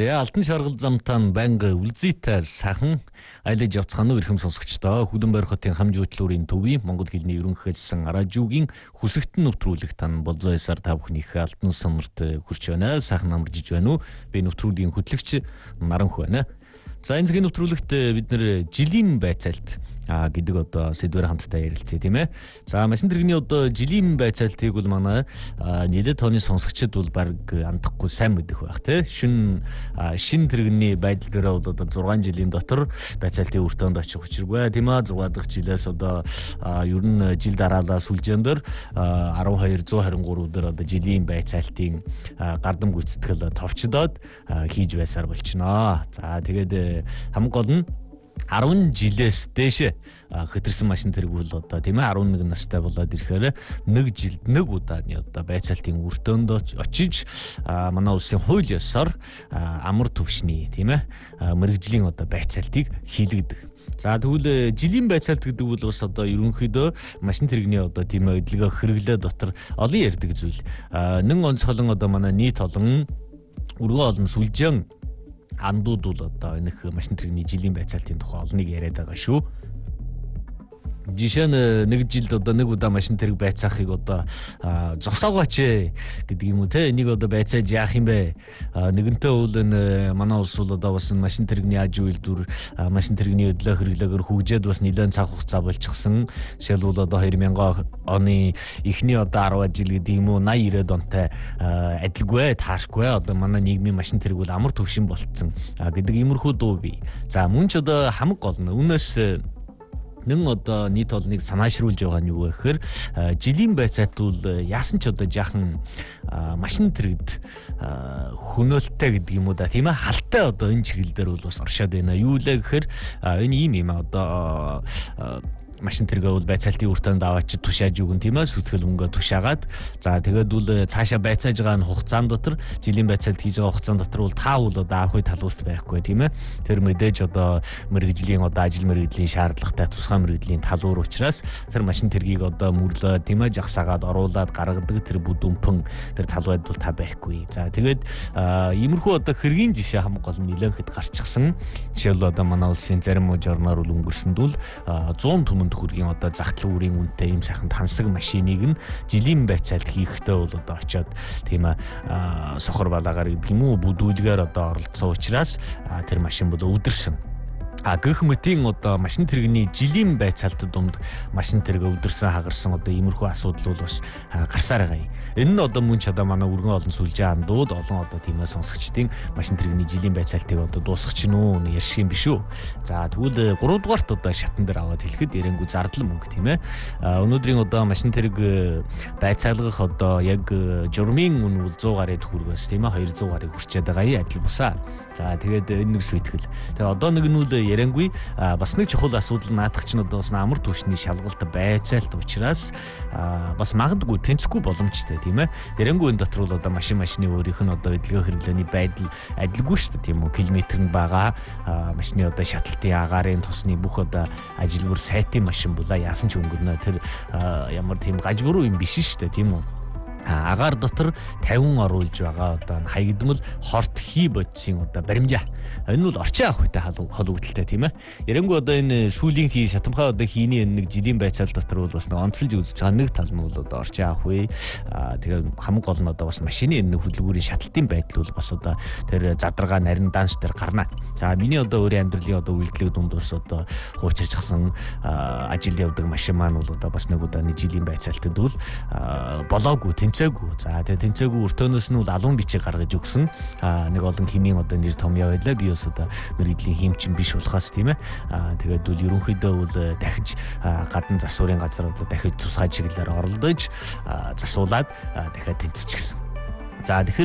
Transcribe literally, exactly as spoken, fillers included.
За алтан шаргал замтан байнга үлзийтэй сайхан аялаж явцгаано эрхэм сонсогчдоо Хүлэнбайр хотын хамжуутлуурын төвийн Монгол хэлний ерөнхий хэлсэн Аражуугийн хүсэгтэн нэвтрүүлэг тань болзоо ясаар та бүхнийхээ алтан сонорт хүрч байна. Сайхан амаржиж байна уу? Би нэвтрүүлгийн хөтлөгч Наранх байна. За энэ цагийн нэвтрүүлэгт бид нэр жилийн байцаалт а гэдэг одоо сэдвээр хамтдаа ярилцъя тийм ээ. За машин тэрэгний одоо жилийн байцаалтыг бол манай нийлээд тооны сонсогчид бол баг андахгүй сайн мэдэх байх тийм. Шин шин тэрэгний байдал дээр одоо зургаан жилийн дотор байцаалтын үр тоонд очих учиргүй тийм ээ. зургаа дахь жилээс одоо ер нь жил дараалал сүлжээн дээр арван хоёр зуун харин гурав дээр одоо жилийн байцаалтын гардам гүйцэтгэл товчдоод хийж байсаар болчихноо. За тэгээд хамгийн гол нь арван жилээс дээш хэтэрсэн машин тэрэг бол одоо тийм ээ арван нэг настай болоод ирэхээр нэг жилд нэг удааны одоо байцаалтын үр тоонд очиж манай улсын хууль ёсоор амар төвшний тийм ээ мэрэгжлийн одоо байцаалтыг хийлгдэг. За тэгвэл жилийн байцаалт гэдэг бол бас одоо ерөнхийдөө машин тэрэгний одоо тийм ээ эдлэгээ хэрэглээ дотор олон ярьдаг зүйл. Нэн онцгойлон одоо манай нийт олон өргөн олон сүлжээн андууд бол одоо энэ машин тэрэгний жилийн байцаалтын тухай олныг яриад байгаа шүү. Жишээ нь нэг жилд одоо нэг удаа машин тэрэг байцаахыг одоо зогсоогооч гэдэг юм уу те энийг одоо байцааж яах юм бэ? Нэгэнтээ бол энэ манай улс бол одоо бас машин тэрэгний аж үйлдвэр машин тэрэгний өдлөө хэрэглээгээр хөгжөөд бас нэлээд цаг хугацаа болчихсон. Жишээлбэл одоо две тысячи оны эхний одоо десять жил гэдэг юм уу eighty90-ад онтой адилгүй таашгүй одоо манай нийгмийн машин тэрэг бол амар төвшин болцсон гэдэг иймэрхүү дуу бий. За мөн ч одоо хамаг гол нь үнээс нэн одоо нийт олныг санаашруулж байгаа нь юу вэ гэхээр жилийн байцаалт бол яасан ч одоо жаахан машин тэрэгд хөнөөлттэй гэдэг юм уу да тийм ээ халтай одоо энэ чиглэл дээр бол бас оршоод байна. Юу лээ гэхээр энэ ийм юм одоо машин тэргээ бол байцаалтын үр тоонд аваач тушааж өгөн тийм ээ сүтгэл мөнгө тушаагаад за тэгээд бол цаашаа байцааж байгаа хугацаанд дотор жилийн байцаалт хийж байгаа хугацаанд дотор бол таа бол одоо анх үе талуулт байхгүй тийм ээ тэр мэдээж одоо мэрэгжлийн одоо ажил мэрэгжлийн шаардлагатай тусгай мэрэгжлийн талуур учраас тэр машин тэргийг одоо мөрлөө тийм ээ жагсаагаад оруулаад гаргадаг тэр бүдүнпэн тэр талбайд бол та байхгүй. За тэгээд иймэрхүү одоо хэргийн жишээ хамаг гол нэлээхэд гарчихсан. Жишээл одоо манай улсын зарим журнаар бол өнгөрсөнд бол one hundred хүргийн одоо захидлын үрийн үнэтэй ийм сайхан тансаг машиныг нь жилийн байцаалт хийхдээ бол одоо очиод тийм аа сохор балаагаар гэдэг юм уу бүдүүлгээр одоо оролцсон учраас тэр машин бол өвдөрсөн. А гэх мэтийн одоо машин тэрэгний жилийн байцаалтад дунд машин тэрэг өвдөрсөн хагарсан одоо иймэрхүү асуудал бол бас гарсаар байгаа юм. Энэ нь одоо мөн ч одоо манай өргөн олон сүлжээ андууд олон одоо тийм ээ сонсогчдын машин тэрэгний жилийн байцаалтыг одоо дуусгах чинь үү ярьших юм биш үү. За тэгвэл гурав дугаарт одоо шатан дээр аваад хэлэхэд ярэнгүй зардал мөнгө тийм ээ. Өнөөдрийн одоо машин тэрэг байцаалгах одоо яг журмын үн бол one hundred гаруй төгрөгөөс тийм ээ two hundred гаруй хүрчээд байгаа юм адил бусаа. За тэгээд энэ нэг шийтгэл. Тэгээ одоо нэг нь үл ярэнгүй бас нэг чухал асуудал наадах чинь одоо бас амар түвшний шалгалт байцаалт учраас бас магадгүй тэнцэхгүй боломжтой тийм ээ. Ярэнгүй энэ дотор бол одоо машин машины өөрийнх нь одоо эдлэгээ хэрэглээний байдал адилгүй шүү дээ тийм үү. Километр нь бага машины одоо шаталтын агаарын тусны бүх одоо ажилбар сайтын машин була яасан ч өнгөрнө тэр ямар тийм гаж буруу юм биш шүү дээ тийм үү. Агаар дотор fifty оруулж байгаа одоо хаягдмал хорт хий бодисын одоо баримжаа. Энэ бол орчин авах үедээ хол үүдэлтэй тийм ээ. Ярэнгүй одоо энэ сүүлийн хий шатамхай одоо хийний нэг жилийн байцаалт дотор бол бас нэг онцлж үзэж байгаа нэг тал нь бол одоо орчин авах үе. Аа тэгээд хамаг гол нь одоо бас машины энэ хөдөлгүүрийн шаталтын байдал бол бас одоо тэр задаргаа нарийн данс дээр гарна. За миний одоо өөрийн амьдралын одоо үйлдэлүүд дунд бас одоо хуучирч гасан ажил явдаг машин маань бол одоо бас нэг удааны жилийн байцаалтад бол болоогүй тэнцээгүй. За тэгээ тэнцээгүй өртөөнөөс нь бол алуун бичиг гаргаж өгсөн. Аа нэг олон химийн одоо нэр томьёо байлаа. Би бас одоо мэрэгжлийн химчин биш болохоос тийм ээ. Аа тэгээд бол ерөнхийдөө бол дахиж гадна засварын газар одоо дахиж тусгай чиглэлээр оролдож засуулаад дахиад тэнцэж гисэн. За тэгэхээр